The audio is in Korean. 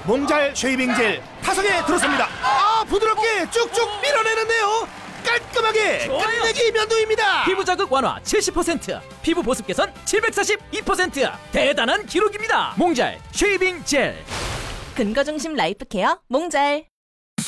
몽잘 쉐이빙 젤 타석에 들었습니다. 부드럽게 쭉쭉 밀어내는데요. 깔끔하게 끝내기 면도입니다. 피부 자극 완화 70%, 피부 보습 개선 742%. 대단한 기록입니다. 몽잘 쉐이빙 젤. 근거 중심 라이프 케어 몽잘.